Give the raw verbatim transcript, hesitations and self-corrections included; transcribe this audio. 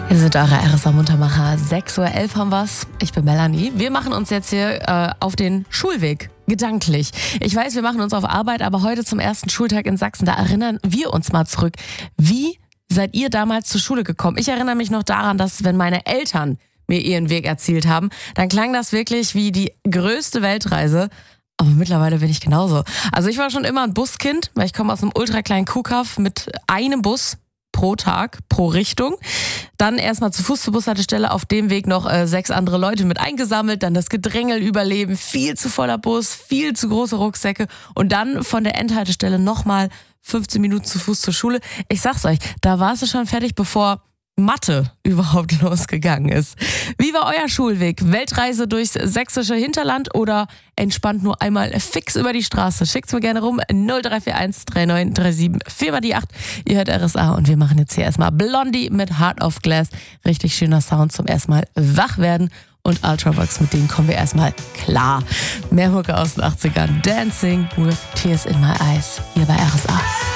Hier sind eure R S A-Muntermacher. sechs Uhr elf haben wir's. Ich bin Melanie. Wir machen uns jetzt hier äh, auf den Schulweg. Gedanklich. Ich weiß, wir machen uns auf Arbeit, aber heute zum ersten Schultag in Sachsen, da erinnern wir uns mal zurück. Wie seid ihr damals zur Schule gekommen? Ich erinnere mich noch daran, dass wenn meine Eltern mir ihren Weg erzählt haben, dann klang das wirklich wie die größte Weltreise. Aber mittlerweile bin ich genauso. Also ich war schon immer ein Buskind, weil ich komme aus einem ultrakleinen Kuhkaff mit einem Bus pro Tag, pro Richtung. Dann erstmal zu Fuß zur Bushaltestelle, auf dem Weg noch äh, sechs andere Leute mit eingesammelt, dann das Gedrängel überleben, viel zu voller Bus, viel zu große Rucksäcke und dann von der Endhaltestelle nochmal fünfzehn Minuten zu Fuß zur Schule. Ich sag's euch, da warst du schon fertig, bevor Mathe überhaupt losgegangen ist. Wie war euer Schulweg? Weltreise durchs sächsische Hinterland oder entspannt nur einmal fix über die Straße? Schickt's mir gerne rum. null drei vier eins drei neun drei sieben vier mal die acht. Ihr hört R S A und wir machen jetzt hier erstmal Blondie mit Heart of Glass. Richtig schöner Sound zum erstmal wach werden. Und Ultravox, mit denen kommen wir erstmal klar. Mehr Mucke aus den achtzigern. Dancing with Tears in My Eyes. Hier bei R S A.